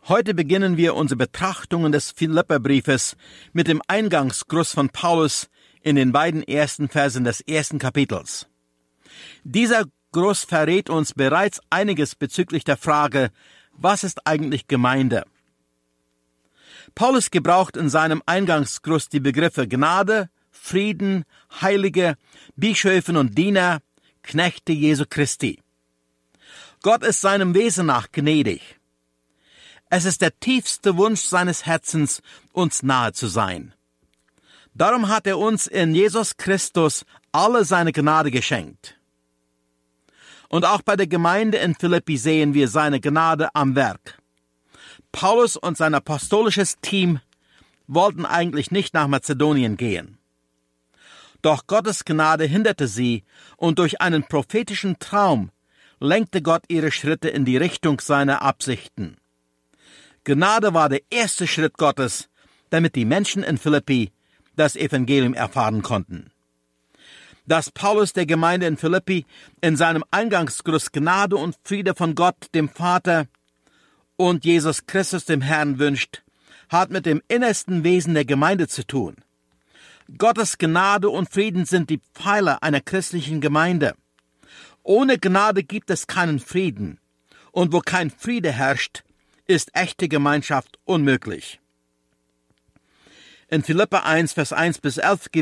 Heute beginnen wir unsere Betrachtungen des Philipperbriefes mit dem Eingangsgruß von Paulus in den beiden ersten Versen des ersten Kapitels. Dieser Gruß verrät uns bereits einiges bezüglich der Frage, was ist eigentlich Gemeinde? Paulus gebraucht in seinem Eingangsgruß die Begriffe Gnade, Frieden, Heilige, Bischöfen und Diener, Knechte Jesu Christi. Gott ist seinem Wesen nach gnädig. Es ist der tiefste Wunsch seines Herzens, uns nahe zu sein. Darum hat er uns in Jesus Christus alle seine Gnade geschenkt. Und auch bei der Gemeinde in Philippi sehen wir seine Gnade am Werk. Paulus und sein apostolisches Team wollten eigentlich nicht nach Mazedonien gehen. Doch Gottes Gnade hinderte sie, und durch einen prophetischen Traum lenkte Gott ihre Schritte in die Richtung seiner Absichten. Gnade war der erste Schritt Gottes, damit die Menschen in Philippi das Evangelium erfahren konnten. Dass Paulus der Gemeinde in Philippi in seinem Eingangsgruß Gnade und Friede von Gott, dem Vater, und Jesus Christus, dem Herrn, wünscht, hat mit dem innersten Wesen der Gemeinde zu tun. Gottes Gnade und Frieden sind die Pfeiler einer christlichen Gemeinde. Ohne Gnade gibt es keinen Frieden. Und wo kein Friede herrscht, ist echte Gemeinschaft unmöglich. In Philipper 1, Vers 1 bis 11